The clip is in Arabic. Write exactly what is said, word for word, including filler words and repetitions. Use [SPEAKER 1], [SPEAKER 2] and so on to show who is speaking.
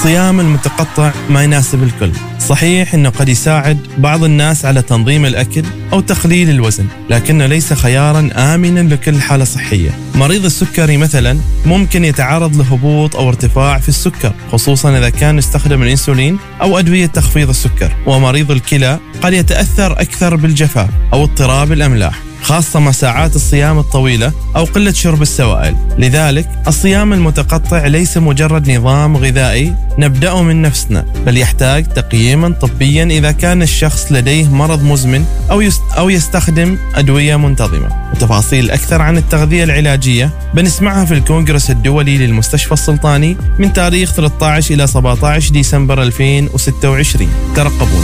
[SPEAKER 1] الصيام المتقطع ما يناسب الكل. صحيح أنه قد يساعد بعض الناس على تنظيم الأكل أو تقليل الوزن، لكنه ليس خياراً آمناً لكل حالة صحية. مريض السكري مثلاً ممكن يتعرض لهبوط أو ارتفاع في السكر، خصوصاً إذا كان يستخدم الإنسولين أو أدوية تخفيض السكر. ومريض الكلى قد يتأثر أكثر بالجفاف أو اضطراب الأملاح، خاصة مع ساعات الصيام الطويلة أو قلة شرب السوائل. لذلك الصيام المتقطع ليس مجرد نظام غذائي نبدأه من نفسنا، بل يحتاج تقييما طبيا إذا كان الشخص لديه مرض مزمن أو أو يستخدم أدوية منتظمة. وتفاصيل أكثر عن التغذية العلاجية بنسمعها في الكونغرس الدولي للمستشفى السلطاني من تاريخ ثلاثة عشر إلى سبعة عشر ديسمبر ألفين وستة وعشرين. ترقبونا.